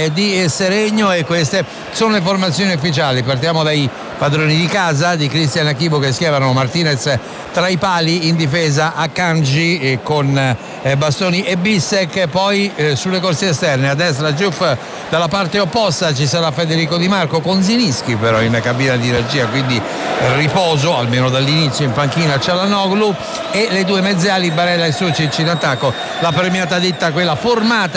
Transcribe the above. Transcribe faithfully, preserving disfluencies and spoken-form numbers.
eh, di Seregno, e queste sono le formazioni ufficiali. Partiamo dai padroni di casa, di Cristian Achibo, che schierano Martinez tra i pali, in difesa Akanji eh, con eh, Bastoni e Bissek. Poi eh, sulle corsie esterne a destra Giuff, dalla parte opposta ci sarà Federico Di Marco con Zinischi però in cabina di regia, quindi riposo almeno dall'inizio. In panchina Cialanoglu e le due mezzali Barella e Sucic in attacco. La premiata ditta, quella formata